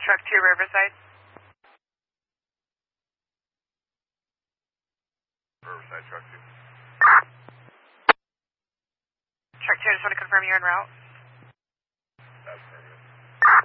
Truck 2, Riverside. Riverside, Truck 2. Truck 2, I just want to confirm you're en route.